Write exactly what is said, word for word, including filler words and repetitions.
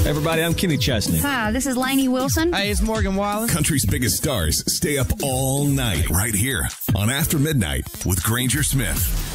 Everybody, I'm Kenny Chesney. Hi, this is Lainey Wilson. Hey, it's Morgan Wallen. Country's biggest stars stay up all night right here on After Midnight with Granger Smith.